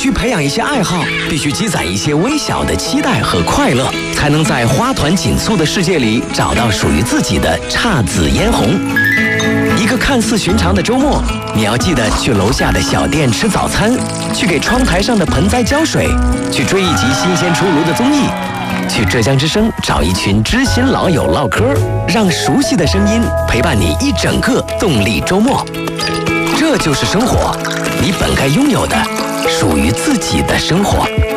须培养一些爱好，必须积攒一些微小的期待和快乐，才能在花团锦簇的世界里找到属于自己的姹紫嫣红。一个看似寻常的周末，你要记得去楼下的小店吃早餐，去给窗台上的盆栽浇水，去追一集新鲜出炉的综艺，去浙江之声找一群知心老友唠嗑，让熟悉的声音陪伴你一整个动力周末。这就是生活，你本该拥有的属于自己的生活。